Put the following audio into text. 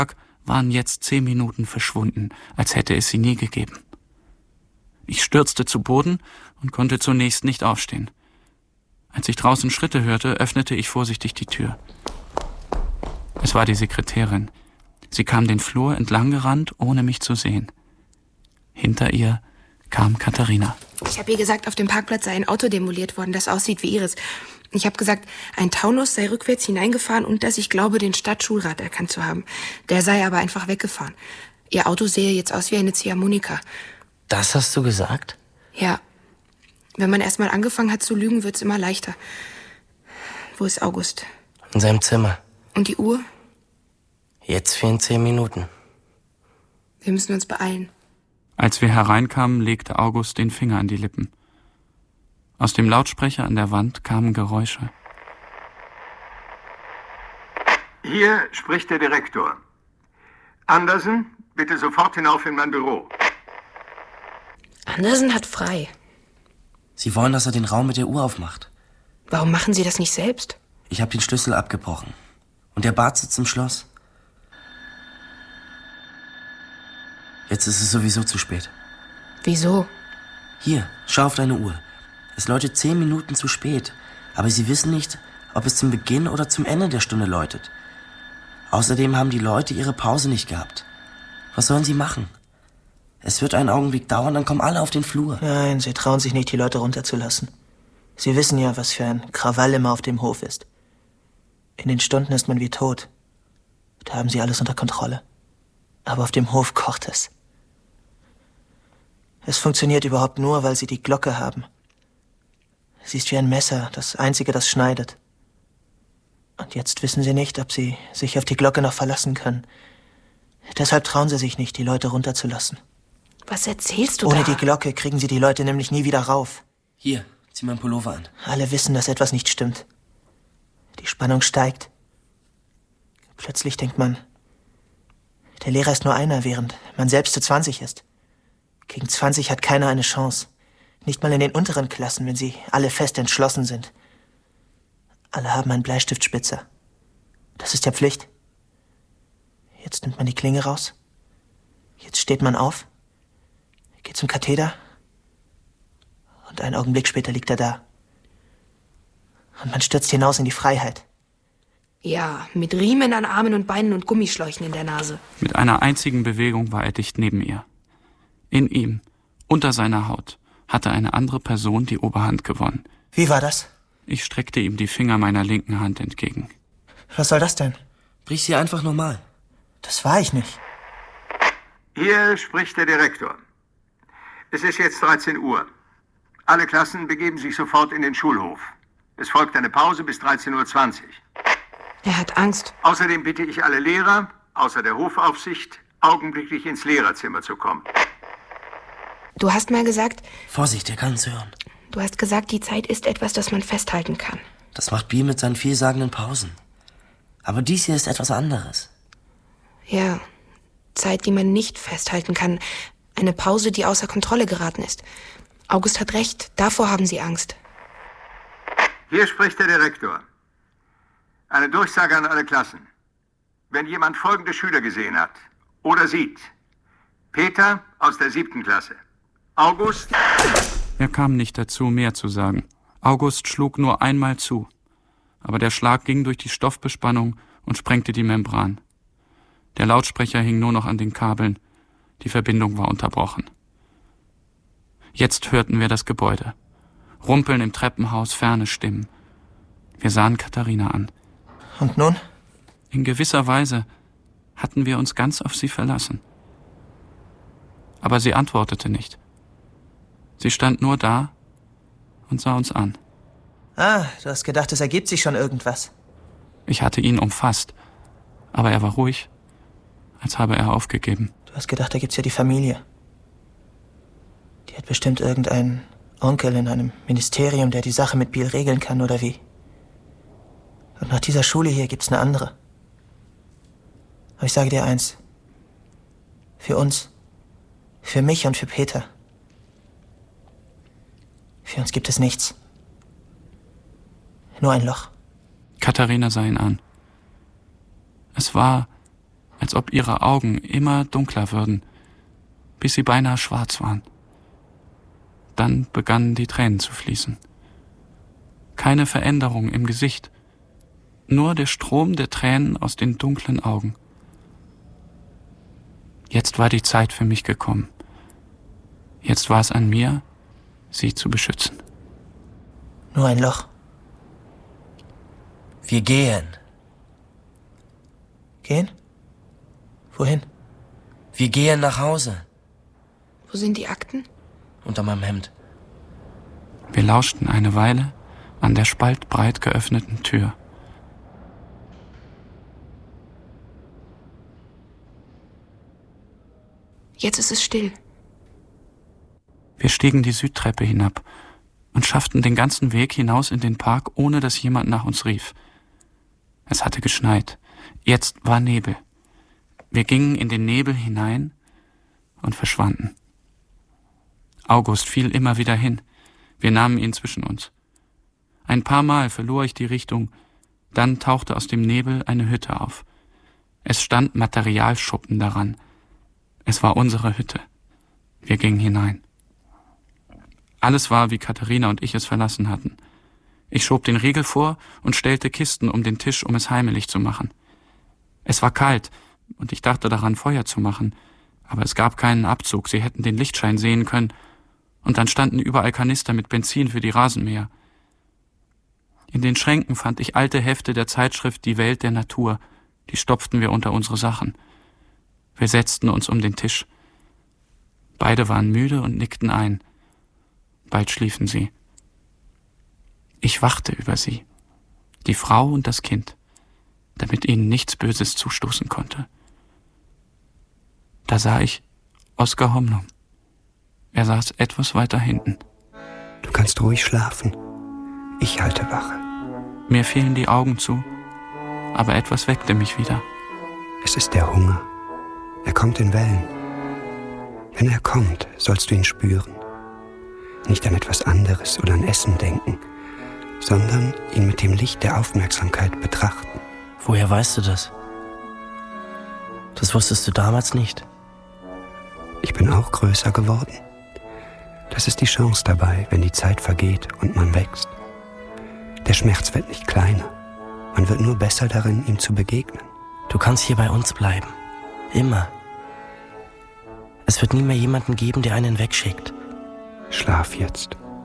waren jetzt 10 Minuten verschwunden, als hätte es sie nie gegeben. Ich stürzte zu Boden und konnte zunächst nicht aufstehen. Als ich draußen Schritte hörte, öffnete ich vorsichtig die Tür. Es war die Sekretärin. Sie kam den Flur entlang gerannt, ohne mich zu sehen. Hinter ihr kam Katharina. Ich habe ihr gesagt, auf dem Parkplatz sei ein Auto demoliert worden, das aussieht wie ihres. Ich habe gesagt, ein Taunus sei rückwärts hineingefahren und dass ich glaube, den Stadtschulrat erkannt zu haben. Der sei aber einfach weggefahren. Ihr Auto sehe jetzt aus wie eine Ziehharmonika. Das hast du gesagt? Ja. Wenn man erst mal angefangen hat zu lügen, wird's immer leichter. Wo ist August? In seinem Zimmer. Und die Uhr? Jetzt fehlen 10 Minuten. Wir müssen uns beeilen. Als wir hereinkamen, legte August den Finger an die Lippen. Aus dem Lautsprecher an der Wand kamen Geräusche. Hier spricht der Direktor. Andersen, bitte sofort hinauf in mein Büro. Andersen hat frei. Sie wollen, dass er den Raum mit der Uhr aufmacht. Warum machen Sie das nicht selbst? Ich habe den Schlüssel abgebrochen. Und der Bart sitzt im Schloss. Jetzt ist es sowieso zu spät. Wieso? Hier, schau auf deine Uhr. Es läutet 10 Minuten zu spät. Aber sie wissen nicht, ob es zum Beginn oder zum Ende der Stunde läutet. Außerdem haben die Leute ihre Pause nicht gehabt. Was sollen sie machen? Es wird einen Augenblick dauern, dann kommen alle auf den Flur. Nein, sie trauen sich nicht, die Leute runterzulassen. Sie wissen ja, was für ein Krawall immer auf dem Hof ist. In den Stunden ist man wie tot. Da haben sie alles unter Kontrolle. Aber auf dem Hof kocht es. Es funktioniert überhaupt nur, weil sie die Glocke haben. Sie ist wie ein Messer, das einzige, das schneidet. Und jetzt wissen sie nicht, ob sie sich auf die Glocke noch verlassen können. Deshalb trauen sie sich nicht, die Leute runterzulassen. Was erzählst du da? Ohne die Glocke kriegen sie die Leute nämlich nie wieder rauf. Hier, zieh meinen Pullover an. Alle wissen, dass etwas nicht stimmt. Die Spannung steigt. Plötzlich denkt man, der Lehrer ist nur einer, während man selbst zu 20 ist. Gegen 20 hat keiner eine Chance. Nicht mal in den unteren Klassen, wenn sie alle fest entschlossen sind. Alle haben einen Bleistiftspitzer. Das ist ja Pflicht. Jetzt nimmt man die Klinge raus. Jetzt steht man auf, geht zum Katheder und einen Augenblick später liegt er da. Und man stürzt hinaus in die Freiheit. Ja, mit Riemen an Armen und Beinen und Gummischläuchen in der Nase. Mit einer einzigen Bewegung war er dicht neben ihr. In ihm, unter seiner Haut, hatte eine andere Person die Oberhand gewonnen. Wie war das? Ich streckte ihm die Finger meiner linken Hand entgegen. Was soll das denn? Brich sie einfach normal. Das war ich nicht. Hier spricht der Direktor. Es ist jetzt 13 Uhr. Alle Klassen begeben sich sofort in den Schulhof. Es folgt eine Pause bis 13:20 Uhr. Er hat Angst. Außerdem bitte ich alle Lehrer, außer der Hofaufsicht, augenblicklich ins Lehrerzimmer zu kommen. Du hast mal gesagt... Vorsicht, er kann uns hören. Du hast gesagt, die Zeit ist etwas, das man festhalten kann. Das macht Bier mit seinen vielsagenden Pausen. Aber dies hier ist etwas anderes. Ja, Zeit, die man nicht festhalten kann. Eine Pause, die außer Kontrolle geraten ist. August hat recht, davor haben sie Angst. Hier spricht der Direktor. Eine Durchsage an alle Klassen. Wenn jemand folgende Schüler gesehen hat oder sieht. Peter aus der 7. Klasse. August... Er kam nicht dazu, mehr zu sagen. August schlug nur einmal zu. Aber der Schlag ging durch die Stoffbespannung und sprengte die Membran. Der Lautsprecher hing nur noch an den Kabeln. Die Verbindung war unterbrochen. Jetzt hörten wir das Gebäude. Rumpeln im Treppenhaus, ferne Stimmen. Wir sahen Katharina an. Und nun? In gewisser Weise hatten wir uns ganz auf sie verlassen. Aber sie antwortete nicht. Sie stand nur da und sah uns an. Ah, du hast gedacht, es ergibt sich schon irgendwas. Ich hatte ihn umfasst, aber er war ruhig, als habe er aufgegeben. Du hast gedacht, da gibt's ja die Familie. Die hat bestimmt irgendeinen Onkel in einem Ministerium, der die Sache mit Biel regeln kann, oder wie? Und nach dieser Schule hier gibt's eine andere. Aber ich sage dir eins. Für uns, für mich und für Peter. Für uns gibt es nichts. Nur ein Loch. Katharina sah ihn an. Es war, als ob ihre Augen immer dunkler würden, bis sie beinahe schwarz waren. Dann begannen die Tränen zu fließen. Keine Veränderung im Gesicht, nur der Strom der Tränen aus den dunklen Augen. Jetzt war die Zeit für mich gekommen. Jetzt war es an mir, sie zu beschützen. Nur ein Loch. Wir gehen. Gehen? Wohin? Wir gehen nach Hause. Wo sind die Akten? Unter meinem Hemd. Wir lauschten eine Weile an der spaltbreit geöffneten Tür. Jetzt ist es still. Wir stiegen die Südtreppe hinab und schafften den ganzen Weg hinaus in den Park, ohne dass jemand nach uns rief. Es hatte geschneit. Jetzt war Nebel. Wir gingen in den Nebel hinein und verschwanden. August fiel immer wieder hin. Wir nahmen ihn zwischen uns. Ein paar Mal verlor ich die Richtung. Dann tauchte aus dem Nebel eine Hütte auf. Es stand Materialschuppen daran. Es war unsere Hütte. Wir gingen hinein. Alles war, wie Katharina und ich es verlassen hatten. Ich schob den Riegel vor und stellte Kisten um den Tisch, um es heimelig zu machen. Es war kalt, und ich dachte daran, Feuer zu machen, aber es gab keinen Abzug, sie hätten den Lichtschein sehen können, und dann standen überall Kanister mit Benzin für die Rasenmäher. In den Schränken fand ich alte Hefte der Zeitschrift Die Welt der Natur, die stopften wir unter unsere Sachen. Wir setzten uns um den Tisch. Beide waren müde und nickten ein. Bald schliefen sie. Ich wachte über sie, die Frau und das Kind, damit ihnen nichts Böses zustoßen konnte. Da sah ich Oskar Homlum. Er saß etwas weiter hinten. Du kannst ruhig schlafen. Ich halte Wache. Mir fielen die Augen zu, aber etwas weckte mich wieder. Es ist der Hunger. Er kommt in Wellen. Wenn er kommt, sollst du ihn spüren. Nicht an etwas anderes oder an Essen denken, sondern ihn mit dem Licht der Aufmerksamkeit betrachten. Woher weißt du das? Das wusstest du damals nicht. Ich bin auch größer geworden. Das ist die Chance dabei, wenn die Zeit vergeht und man wächst. Der Schmerz wird nicht kleiner. Man wird nur besser darin, ihm zu begegnen. Du kannst hier bei uns bleiben. Immer. Es wird nie mehr jemanden geben, der einen wegschickt. Schlaf jetzt.